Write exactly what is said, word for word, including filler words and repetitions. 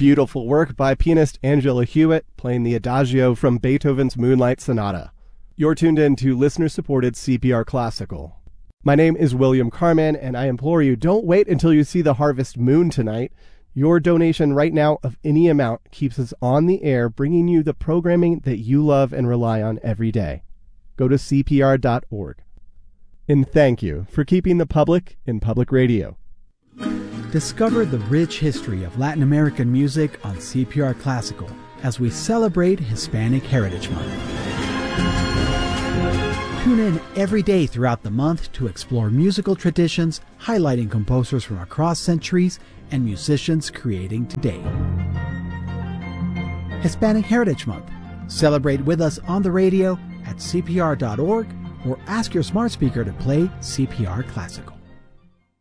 beautiful work by pianist Angela Hewitt, playing the Adagio from Beethoven's Moonlight Sonata. You're tuned in to listener-supported C P R Classical. My name is William Carman, and I implore you, don't wait until you see the harvest moon tonight. Your donation right now of any amount keeps us on the air, bringing you the programming that you love and rely on every day. Go to C P R dot org. And thank you for keeping the public in public radio. Discover the rich history of Latin American music on C P R Classical as we celebrate Hispanic Heritage Month. Tune in every day throughout the month to explore musical traditions, highlighting composers from across centuries and musicians creating today. Hispanic Heritage Month. Celebrate with us on the radio at C P R dot org or ask your smart speaker to play C P R Classical.